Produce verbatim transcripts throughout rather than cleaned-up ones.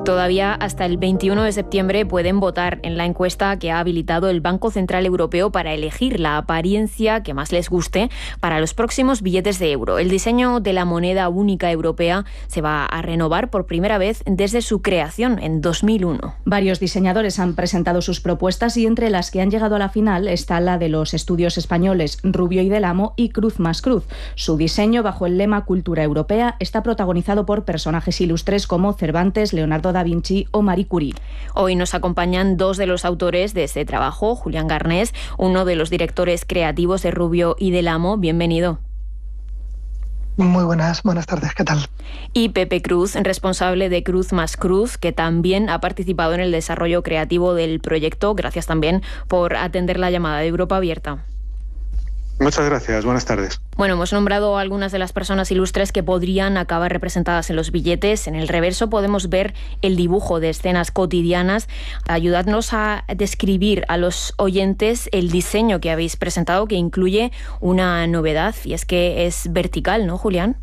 Todavía hasta el veintiuno de septiembre pueden votar en la encuesta que ha habilitado el Banco Central Europeo para elegir la apariencia que más les guste para los próximos billetes de euro. El diseño de la moneda única europea se va a renovar por primera vez desde su creación en dos mil uno. Varios diseñadores han presentado sus propuestas y entre las que han llegado a la final está la de los estudios españoles Rubio y Del Amo y Cruz más Cruz. Su diseño, bajo el lema Cultura Europea, está protagonizado por personajes ilustres como Cervantes, Leonardo da Vinci o Marie Curie. Hoy nos acompañan dos de los autores de este trabajo, Julián Garnés, uno de los directores creativos de Rubio y Del Amo. Bienvenido. Muy buenas, buenas tardes, ¿qué tal? Y Pepe Cruz, responsable de Cruz más Cruz, que también ha participado en el desarrollo creativo del proyecto. Gracias también por atender la llamada de Europa Abierta. Muchas gracias, buenas tardes. Bueno, hemos nombrado a algunas de las personas ilustres que podrían acabar representadas en los billetes. En el reverso podemos ver el dibujo de escenas cotidianas. Ayudadnos a describir a los oyentes el diseño que habéis presentado, que incluye una novedad, y es que es vertical, ¿no, Julián?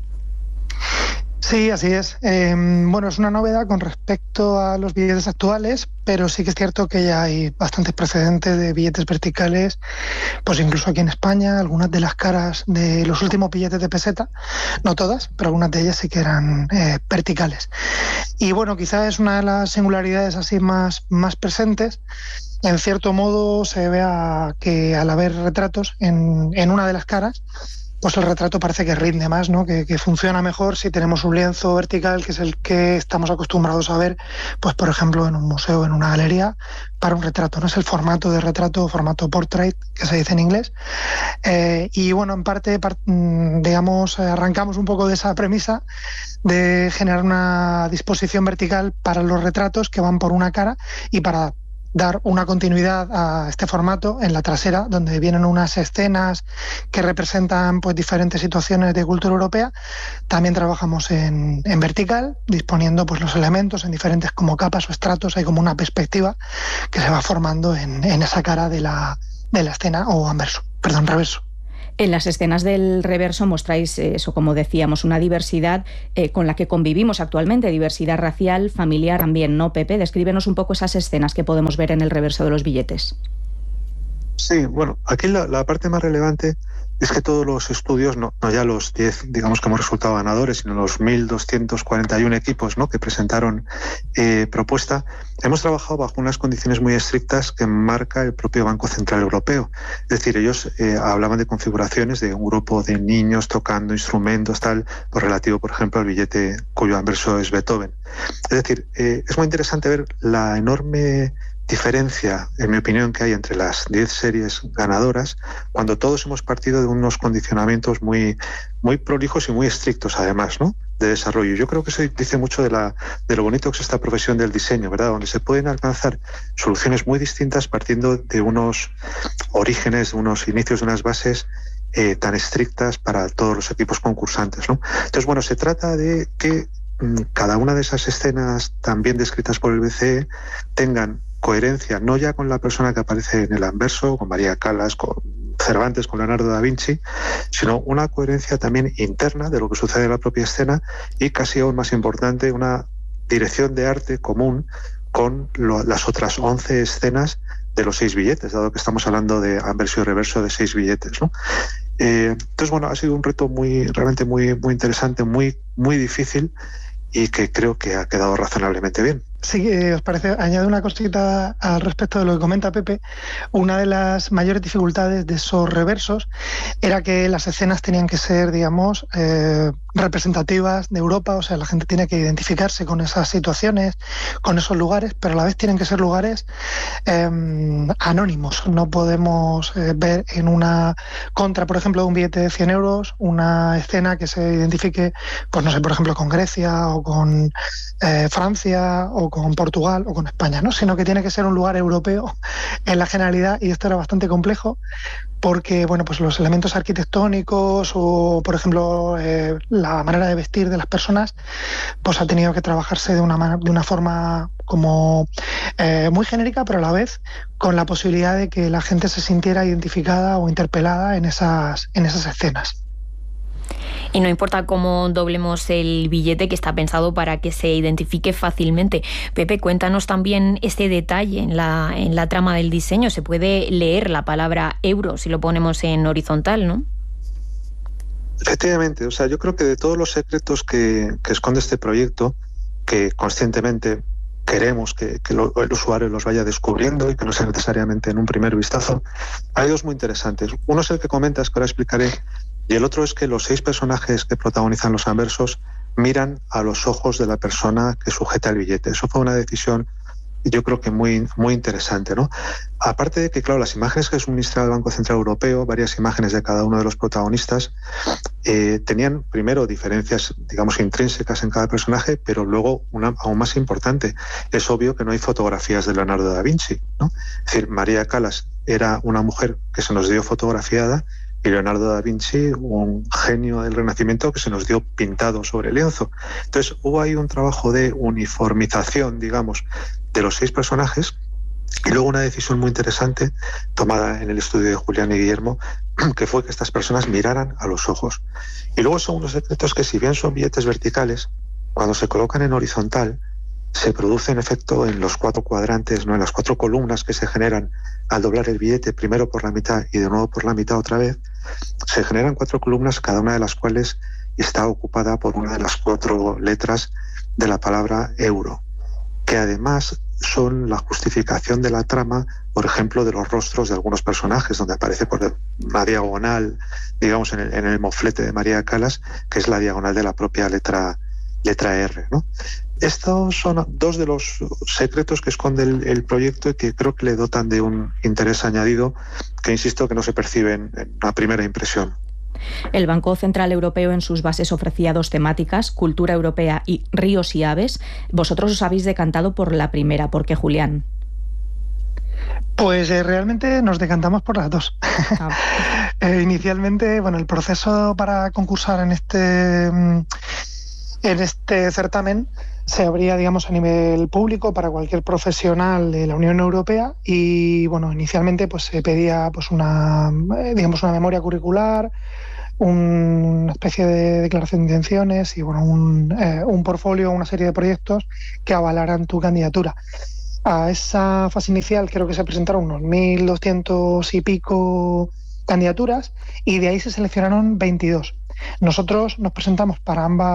Sí, así es. Eh, bueno, es una novedad con respecto a los billetes actuales, pero sí que es cierto que ya hay bastantes precedentes de billetes verticales, pues incluso aquí en España, algunas de las caras de los últimos billetes de peseta, no todas, pero algunas de ellas sí que eran eh, verticales. Y bueno, quizás es una de las singularidades así más, más presentes. En cierto modo se vea que al haber retratos en, en una de las caras, pues el retrato parece que rinde más, ¿no? Que, que funciona mejor si tenemos un lienzo vertical, que es el que estamos acostumbrados a ver, pues por ejemplo en un museo, en una galería, para un retrato, ¿no? Es el formato de retrato, formato portrait, que se dice en inglés. Eh, y bueno, en parte, part, digamos, arrancamos un poco de esa premisa de generar una disposición vertical para los retratos que van por una cara y para dar una continuidad a este formato en la trasera, donde vienen unas escenas que representan pues diferentes situaciones de cultura europea. También trabajamos en, en vertical, disponiendo pues los elementos en diferentes como capas o estratos. Hay como una perspectiva que se va formando en, en esa cara de la, de la escena o anverso, perdón, reverso. En las escenas del reverso mostráis eso, como decíamos, una diversidad eh, con la que convivimos actualmente, diversidad racial, familiar también, ¿no, Pepe? Descríbenos un poco esas escenas que podemos ver en el reverso de los billetes. Sí, bueno, aquí la, la parte más relevante es que todos los estudios, no, no ya los diez, digamos, que hemos resultado ganadores, sino los mil doscientos cuarenta y uno equipos, ¿no?, que presentaron eh, propuesta, hemos trabajado bajo unas condiciones muy estrictas que marca el propio Banco Central Europeo. Es decir, ellos eh, hablaban de configuraciones de un grupo de niños tocando instrumentos, tal, pues relativo, por ejemplo, al billete cuyo anverso es Beethoven. Es decir, eh, es muy interesante ver la enorme diferencia, en mi opinión, que hay entre las diez series ganadoras, cuando todos hemos partido de unos condicionamientos muy, muy prolijos y muy estrictos, además, ¿no?, de desarrollo. Yo creo que eso dice mucho de, la, de lo bonito que es esta profesión del diseño, ¿verdad?, donde se pueden alcanzar soluciones muy distintas partiendo de unos orígenes, de unos inicios, de unas bases eh, tan estrictas para todos los equipos concursantes, ¿no? Entonces, bueno, se trata de que mmm, cada una de esas escenas, también descritas por el B C E, tengan coherencia, no ya con la persona que aparece en el anverso, con María Callas, con Cervantes, con Leonardo da Vinci, sino una coherencia también interna de lo que sucede en la propia escena y, casi aún más importante, una dirección de arte común con lo, las otras once escenas de los seis billetes, dado que estamos hablando de anverso y reverso de seis billetes, ¿no? Eh, entonces, bueno, ha sido un reto muy, realmente muy, muy interesante, muy, muy difícil y que creo que ha quedado razonablemente bien. Sí, eh, os parece, añado una cosita al respecto de lo que comenta Pepe. Una de las mayores dificultades de esos reversos era que las escenas tenían que ser, digamos, eh, representativas de Europa, o sea, la gente tiene que identificarse con esas situaciones, con esos lugares, pero a la vez tienen que ser lugares eh, anónimos. No podemos eh, ver en una contra, por ejemplo, de un billete de cien euros, una escena que se identifique, pues no sé, por ejemplo, con Grecia o con eh, Francia o con Portugal o con España, ¿no? Sino que tiene que ser un lugar europeo en la generalidad, y esto era bastante complejo porque, bueno, pues los elementos arquitectónicos o, por ejemplo, eh, la manera de vestir de las personas, pues ha tenido que trabajarse de una, de una forma como eh, muy genérica, pero a la vez con la posibilidad de que la gente se sintiera identificada o interpelada en esas, en esas escenas. Y no importa cómo doblemos el billete, que está pensado para que se identifique fácilmente. Pepe, cuéntanos también este detalle en la, en la trama del diseño. Se puede leer la palabra euro si lo ponemos en horizontal, ¿no? Efectivamente, o sea, yo creo que de todos los secretos que, que esconde este proyecto, que conscientemente queremos que, que lo, el usuario los vaya descubriendo y que no sea necesariamente en un primer vistazo, hay dos muy interesantes. Uno es el que comentas, que ahora explicaré, y el otro es que los seis personajes que protagonizan los anversos miran a los ojos de la persona que sujeta el billete. Eso fue una decisión, yo creo que muy, muy interesante, ¿no? Aparte de que, claro, las imágenes que suministraba el Banco Central Europeo, varias imágenes de cada uno de los protagonistas, eh, tenían primero diferencias, digamos, intrínsecas en cada personaje, pero luego una aún más importante. Es obvio que no hay fotografías de Leonardo da Vinci, ¿no? Es decir, María Callas era una mujer que se nos dio fotografiada, y Leonardo da Vinci, un genio del Renacimiento, que se nos dio pintado sobre el lienzo. Entonces, hubo ahí un trabajo de uniformización, digamos, de los seis personajes, y luego una decisión muy interesante tomada en el estudio de Julián y Guillermo, que fue que estas personas miraran a los ojos. Y luego son unos secretos que, si bien son billetes verticales, cuando se colocan en horizontal, se produce en efecto en los cuatro cuadrantes, ¿no?, en las cuatro columnas que se generan al doblar el billete, primero por la mitad y de nuevo por la mitad otra vez. Se generan cuatro columnas, cada una de las cuales está ocupada por una de las cuatro letras de la palabra euro, que además son la justificación de la trama, por ejemplo, de los rostros de algunos personajes, donde aparece por una diagonal, digamos, en el, en el moflete de María Callas, que es la diagonal de la propia letra, letra R, ¿no? Estos son dos de los secretos que esconde el, el proyecto y que creo que le dotan de un interés añadido que, insisto, que no se percibe en, en una primera impresión. El Banco Central Europeo en sus bases ofrecía dos temáticas, cultura europea y ríos y aves. Vosotros os habéis decantado por la primera. ¿Por qué, Julián? Pues eh, realmente nos decantamos por las dos. Ah. eh, inicialmente, bueno, el proceso para concursar en este, en este certamen se abría, digamos, a nivel público para cualquier profesional de la Unión Europea y, bueno, inicialmente pues se pedía pues una, digamos, una memoria curricular, una especie de declaración de intenciones y, bueno, un, eh, un portfolio, una serie de proyectos que avalaran tu candidatura. A esa fase inicial creo que se presentaron unos mil doscientos y pico candidaturas y de ahí se seleccionaron veintidós. Nosotros nos presentamos para ambas